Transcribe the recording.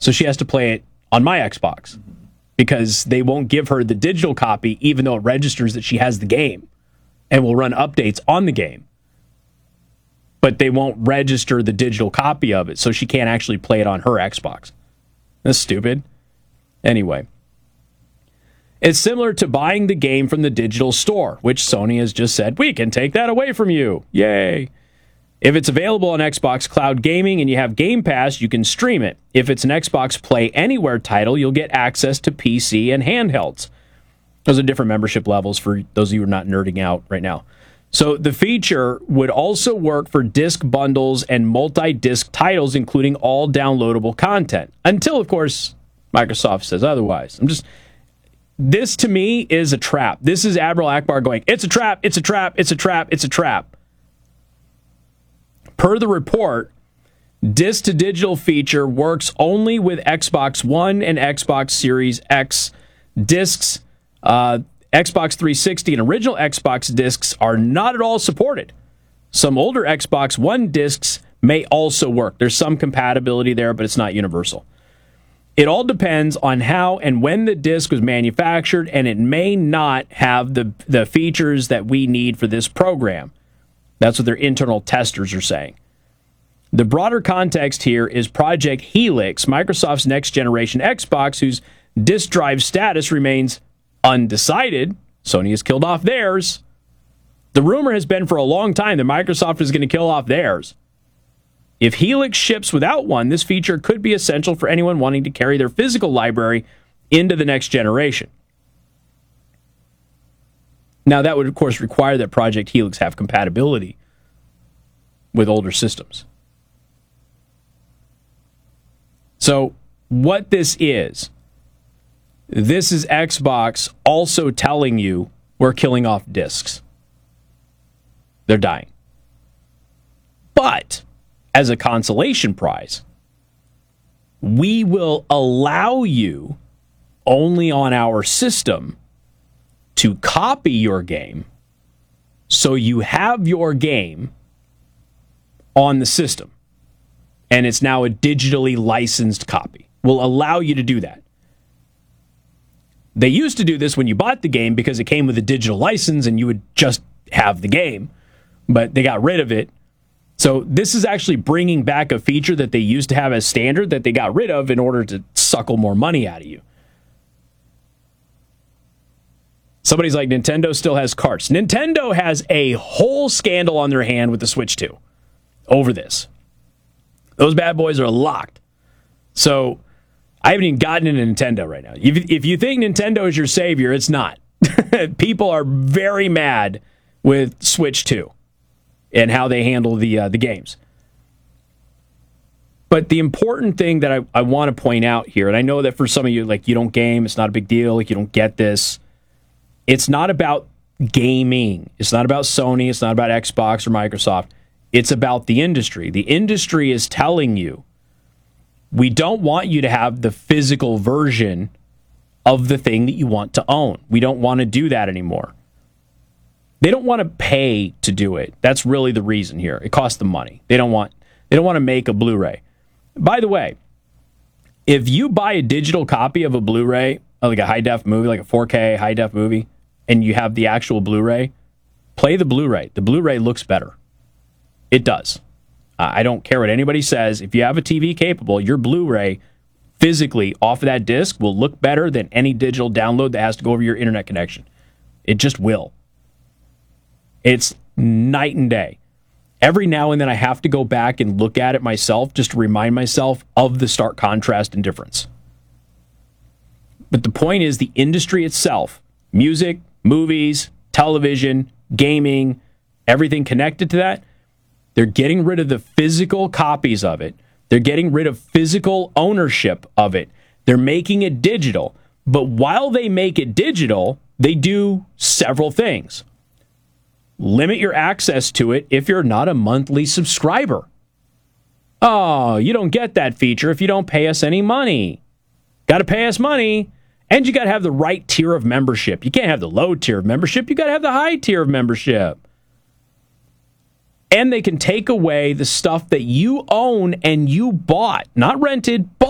So she has to play it on my Xbox because they won't give her the digital copy even though it registers that she has the game and will run updates on the game. But they won't register the digital copy of it, so she can't actually play it on her Xbox. That's stupid. Anyway. It's similar to buying the game from the digital store, which Sony has just said, we can take that away from you. Yay. If it's available on Xbox Cloud Gaming and you have Game Pass, you can stream it. If it's an Xbox Play Anywhere title, you'll get access to PC and handhelds. Those are different membership levels for those of you who are not nerding out right now. So the feature would also work for disc bundles and multi-disc titles, including all downloadable content. Until, of course, Microsoft says otherwise. This to me is a trap. This is Admiral Akbar going, it's a trap, it's a trap, it's a trap, it's a trap. Per the report, disc-to-digital feature works only with Xbox One and Xbox Series X discs. Xbox 360 and original Xbox discs are not at all supported. Some older Xbox One discs may also work. There's some compatibility there, but it's not universal. It all depends on how and when the disc was manufactured, and it may not have the features that we need for this program. That's what their internal testers are saying. The broader context here is Project Helix, Microsoft's next-generation Xbox, whose disk drive status remains undecided. Sony has killed off theirs. The rumor has been for a long time that Microsoft is going to kill off theirs. If Helix ships without one, this feature could be essential for anyone wanting to carry their physical library into the next generation. Now, that would, of course, require that Project Helix have compatibility with older systems. So, what this is Xbox also telling you we're killing off discs. They're dying. But as a consolation prize, we will allow you only on our system to copy your game so you have your game on the system. And it's now a digitally licensed copy. We'll allow you to do that. They used to do this when you bought the game because it came with a digital license and you would just have the game. But they got rid of it. So this is actually bringing back a feature that they used to have as standard that they got rid of in order to suckle more money out of you. Somebody's like, Nintendo still has carts. Nintendo has a whole scandal on their hand with the Switch 2 over this. Those bad boys are locked. So I haven't even gotten into Nintendo right now. If you think Nintendo is your savior, it's not. People are very mad with Switch 2 and how they handle the games. But the important thing that I want to point out here, and I know that for some of you, like, you don't game, it's not a big deal, like, you don't get this. It's not about gaming. It's not about Sony. It's not about Xbox or Microsoft. It's about the industry. The industry is telling you, we don't want you to have the physical version of the thing that you want to own. We don't want to do that anymore. They don't want to pay to do it. That's really the reason here. It costs them money. They don't want to make a Blu-ray. By the way, if you buy a digital copy of a Blu-ray, like a high-def movie, like a 4K high-def movie, and you have the actual Blu-ray, play the Blu-ray. The Blu-ray looks better. It does. I don't care what anybody says. If you have a TV capable, your Blu-ray physically off of that disc will look better than any digital download that has to go over your internet connection. It just will. It's night and day. Every now and then I have to go back and look at it myself just to remind myself of the stark contrast and difference. But the point is, the industry itself, music, movies, television, gaming, everything connected to that, they're getting rid of the physical copies of it. They're getting rid of physical ownership of it. They're making it digital. But while they make it digital, they do several things. Limit your access to it if you're not a monthly subscriber. Oh, you don't get that feature if you don't pay us any money. Got to pay us money. And you got to have the right tier of membership. You can't have the low tier of membership. You got to have the high tier of membership. And they can take away the stuff that you own and you bought, not rented, bought.